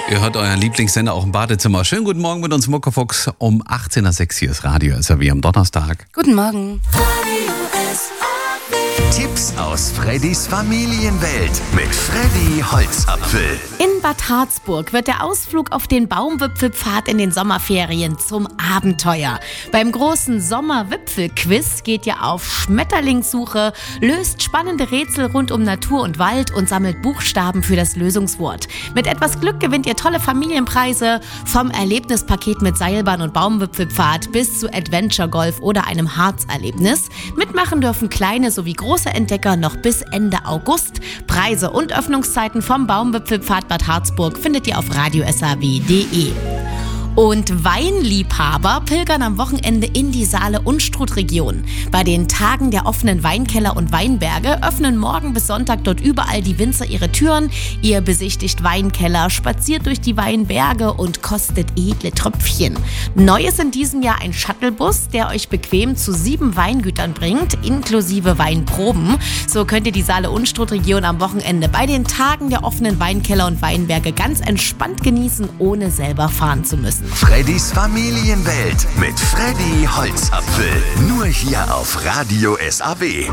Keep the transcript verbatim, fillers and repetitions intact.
Ihr hört euren Lieblingssender auch im Badezimmer. Schönen guten Morgen mit uns Muckefuchs um achtzehn Uhr sechs. Hier ist Radio S A W am Donnerstag. Guten Morgen. Tipps aus Freddys Familienwelt mit Freddy Holzapfel. In Bad Harzburg wird der Ausflug auf den Baumwipfelpfad in den Sommerferien zum Abenteuer. Beim großen Sommerwipfelquiz geht ihr auf Schmetterlingssuche, löst spannende Rätsel rund um Natur und Wald und sammelt Buchstaben für das Lösungswort. Mit etwas Glück gewinnt ihr tolle Familienpreise, vom Erlebnispaket mit Seilbahn und Baumwipfelpfad bis zu Adventure Golf oder einem Harzerlebnis. Mitmachen dürfen kleine sowie große Entdecker noch bis Ende August. Preise und Öffnungszeiten vom Baumwipfelpfad Bad Harzburg findet ihr auf radio s a w punkt d e. Und Weinliebhaber pilgern am Wochenende in die Saale-Unstrut-Region. Bei den Tagen der offenen Weinkeller und Weinberge öffnen morgen bis Sonntag dort überall die Winzer ihre Türen. Ihr besichtigt Weinkeller, spaziert durch die Weinberge und kostet edle Tröpfchen. Neu ist in diesem Jahr ein Shuttlebus, der euch bequem zu sieben Weingütern bringt, inklusive Weinproben. So könnt ihr die Saale-Unstrut-Region am Wochenende bei den Tagen der offenen Weinkeller und Weinberge ganz entspannt genießen, ohne selber fahren zu müssen. Freddys Familienwelt mit Freddy Holzapfel. Nur hier auf Radio S A W.